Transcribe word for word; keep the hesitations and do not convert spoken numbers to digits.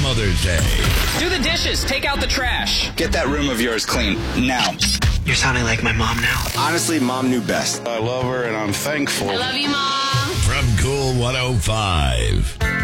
Mother's Day. Do the dishes. Take out the trash. Get that room of yours clean, now. You're sounding like my mom now. Honestly, Mom knew best. I love her and I'm thankful. I love you, Mom. From Cool one oh five.